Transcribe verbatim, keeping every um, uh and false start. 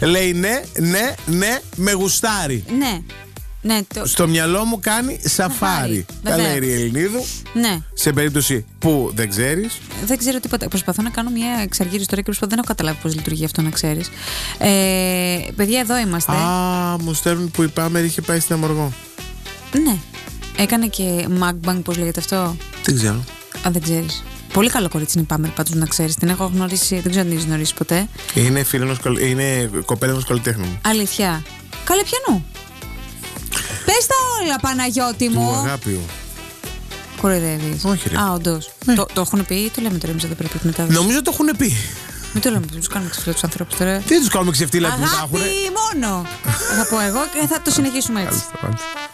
Λέει ναι, ναι, ναι, με γουστάρει. Ναι. Ναι, το... Στο μυαλό μου κάνει σαφάρι. Τα λέει η Ελληνίδου. Ναι. Σε περίπτωση που δεν ξέρεις. Δεν ξέρω τίποτα. Προσπαθώ να κάνω μια εξαργύρωση τώρα και προσπαθώ, δεν έχω καταλάβει πώς λειτουργεί αυτό, να ξέρεις. Ε, παιδιά, εδώ είμαστε. Α, μου στέλνουν που η Πάμερ είχε πάει στην Αμοργό. Ναι. Έκανε και mukbang, πώς λέγεται αυτό. Δεν ξέρω. Α, δεν ξέρεις. Πολύ καλό κορίτσι είναι η Πάμερ, πάντως να ξέρεις. Την έχω γνωρίσει, δεν ξέρω αν την έχεις γνωρίσει ποτέ. Είναι, φίλος, είναι κοπέλα ενός καλλιτέχνη μου. Αλήθεια. Καλέ, πιανού. Πες τα όλα, Παναγιώτη μου. Του αγάπη μου. Κοροϊδεύεις. Όχι, ρε. Α, όντως. Ναι. Το, το έχουν πει ή το λέμε τώρα εμείς εδώ πέρα πρέπει μετά. Νομίζω το έχουν πει. Μην το λέμε, τους κάνουμε ξεφτύλα τους ανθρώπους τώρα. Τι τους κάνουμε ξεφτύλα που τα Αγάπη έχουνε. μόνο. Θα πω εγώ και θα το συνεχίσουμε έτσι.